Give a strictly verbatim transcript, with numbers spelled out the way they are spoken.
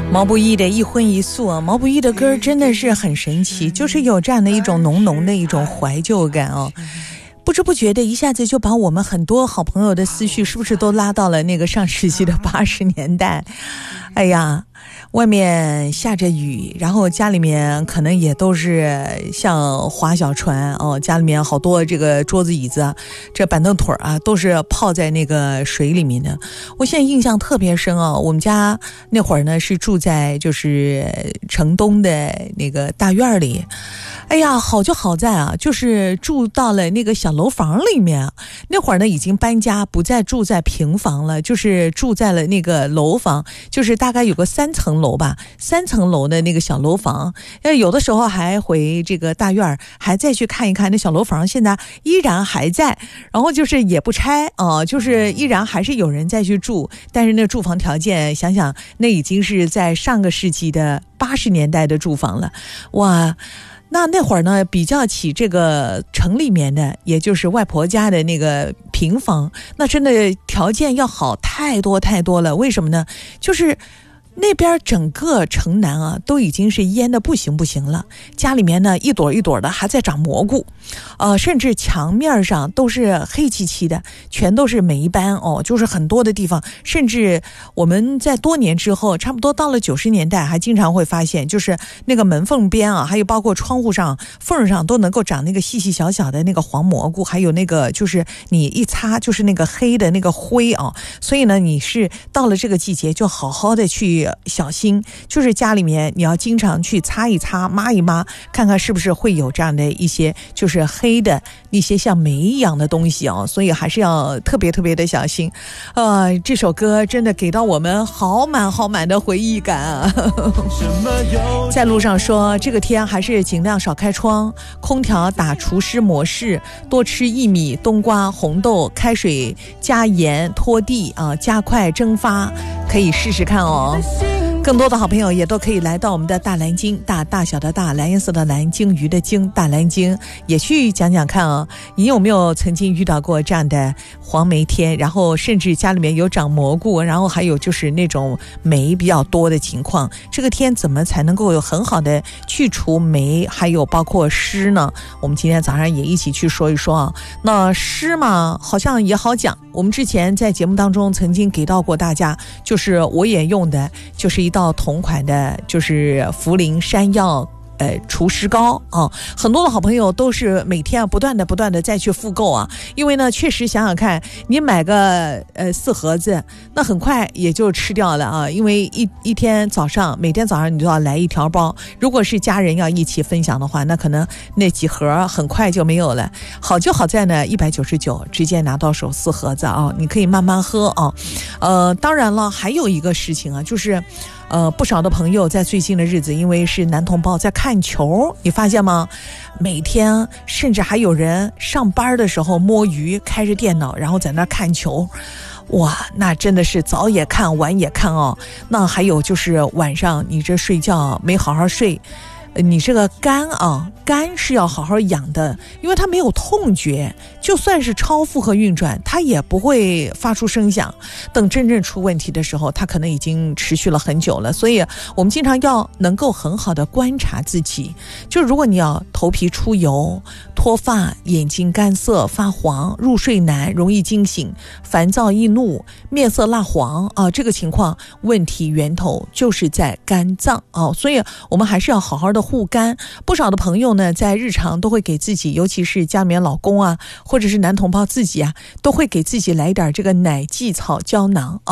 毛不易的一荤一素啊，毛不易的歌真的是很神奇，就是有这样的一种浓浓的一种怀旧感哦。不知不觉的一下子就把我们很多好朋友的思绪是不是都拉到了那个上世纪的八十年代。哎呀，外面下着雨，然后家里面可能也都是像划小船哦，家里面好多这个桌子椅子这板凳腿啊都是泡在那个水里面的。我现在印象特别深哦，我们家那会儿呢是住在就是城东的那个大院里。哎呀，好就好在啊，就是住到了那个小楼房里面。那会儿呢已经搬家，不再住在平房了，就是住在了那个楼房，就是大概有个三层楼吧，三层楼的那个小楼房。呃，有的时候还回这个大院，还再去看一看那小楼房，现在依然还在，然后就是也不拆啊、呃，就是依然还是有人再去住，但是那住房条件，想想那已经是在上个世纪的八十年代的住房了，哇！那那会儿呢，比较起这个城里面的，也就是外婆家的那个平房，那真的条件要好太多太多了。为什么呢？就是那边整个城南啊都已经是淹得不行不行了，家里面呢一朵一朵的还在长蘑菇，呃，甚至墙面上都是黑漆漆的，全都是霉斑哦，就是很多的地方，甚至我们在多年之后，差不多到了九十年代，还经常会发现，就是那个门缝边啊，还有包括窗户上缝上都能够长那个细细小小的那个黄蘑菇，还有那个就是你一擦就是那个黑的那个灰啊，所以呢，你是到了这个季节就好好的去小心，就是家里面你要经常去擦一擦抹一抹，看看是不是会有这样的一些就是黑的一些像霉一样的东西哦，所以还是要特别特别的小心。呃，这首歌真的给到我们好满好满的回忆感啊。在路上说这个天还是尽量少开窗，空调打除湿模式，多吃薏米、冬瓜、红豆，开水加盐拖地啊，加快蒸发，可以试试看哦。更多的好朋友也都可以来到我们的大蓝鲸，大大小的大，蓝颜色的蓝，鲸鱼的鲸，大蓝鲸，也去讲讲看哦，你有没有曾经遇到过这样的黄霉天，然后甚至家里面有长蘑菇，然后还有就是那种霉比较多的情况，这个天怎么才能够有很好的去除霉还有包括湿呢？我们今天早上也一起去说一说啊。那湿嘛好像也好讲，我们之前在节目当中曾经给到过大家，就是我也用的就是一道同款的就是茯苓山药呃，除湿膏啊，很多的好朋友都是每天啊不断的不断的再去复购啊，因为呢确实想想看，你买个呃四盒子，那很快也就吃掉了啊，因为一一天早上每天早上你就要来一条包，如果是家人要一起分享的话，那可能那几盒很快就没有了。好就好在呢一百九十九直接拿到手四盒子啊，你可以慢慢喝啊。呃，当然了，还有一个事情啊，就是呃，不少的朋友在最近的日子，因为是男同胞在看球，你发现吗？每天甚至还有人上班的时候摸鱼，开着电脑，然后在那看球。哇，那真的是早也看，晚也看哦。那还有就是晚上你这睡觉没好好睡，你这个肝啊，肝是要好好养的，因为它没有痛觉，就算是超负荷运转，它也不会发出声响。等真正出问题的时候，它可能已经持续了很久了。所以我们经常要能够很好的观察自己，就如果你要头皮出油、脱发、眼睛干涩发黄、入睡难、容易惊醒、烦躁易怒、面色蜡黄啊，这个情况问题源头就是在肝脏啊，所以我们还是要好好的护肝。不少的朋友呢，在日常都会给自己，尤其是家里面老公啊，或者是男同胞自己啊，都会给自己来点这个奶蓟草胶囊啊。